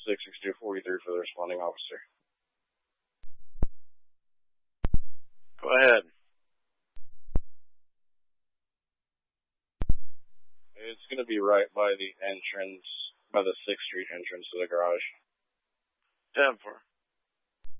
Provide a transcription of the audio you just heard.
66243 for the responding officer. Go ahead. It's going to be right by the entrance, by the 6th Street entrance to the garage. 10-4.